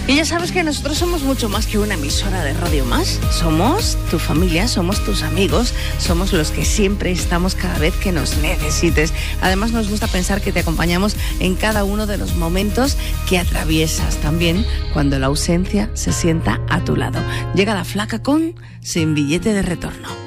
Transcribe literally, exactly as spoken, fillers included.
Y ya sabes que nosotros somos mucho más que una emisora de Radio Más. Somos tu familia, somos tus amigos, somos los que siempre estamos cada vez que nos necesites. Además, nos gusta pensar que te acompañamos en cada uno de los momentos que atraviesas, también cuando la ausencia se sienta a tu lado. Llega la flaca con Sin Billete de Retorno.